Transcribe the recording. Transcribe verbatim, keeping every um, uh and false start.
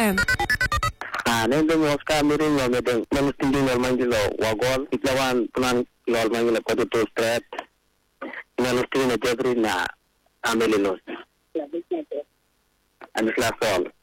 F M. Ah, nendo Oscar miring lo medeng manustingi normal lo wagol itlawan punan lol mangila kodo to strat manustingi na jebri na amelinos. Anisla sol.